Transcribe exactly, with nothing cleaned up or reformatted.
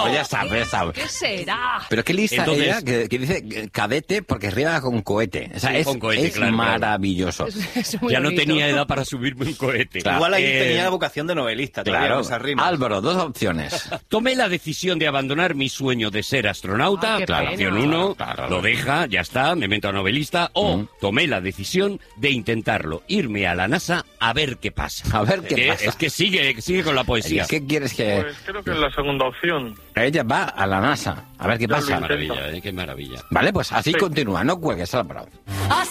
pues ya está, ya está. ¿Qué será? Pero qué lista Entonces, ella, que, que dice cadete porque rima con cohete. O sea, Sí, es, con cohete, es claro, claro. maravilloso. Es, es muy Ya no bonito. tenía edad para subirme un cohete. Claro. Igual ahí Eh, tenía la vocación de novelista, todavía, Claro. con esas rimas. Álvaro, dos opciones. Tomé la decisión de abandonar mi sueño de ser astronauta, Ah, qué claro, pena. opción uno, Claro, claro. lo deja, ya está, me meto a novelista, o Mm. tomé la decisión de intentarlo, irme a la NASA a ver qué pasa. A ver qué Que- pasa. Es que sigue, sigue con la poesía. ¿Qué quieres que...? Pues creo que es la segunda opción. Ella va a la NASA. A ver qué Ya lo pasa. Qué maravilla, ¿eh? Qué maravilla. Vale, pues así Sí. continúa. No cuelgues, Álvaro.